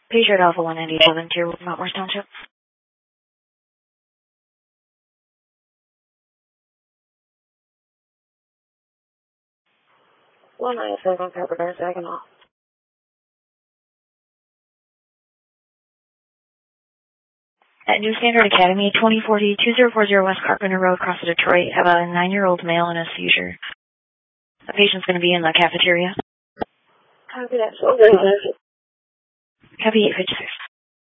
Patriot Alpha 197, Tier 1, Mount Morris Township. 197, Carpenter, Saginaw. At New Standard Academy, 2040-2040 West Carpenter Road, across Detroit, have a 9-year-old male in a seizure. The patient's going to be in the cafeteria. Copy that. Copy 856.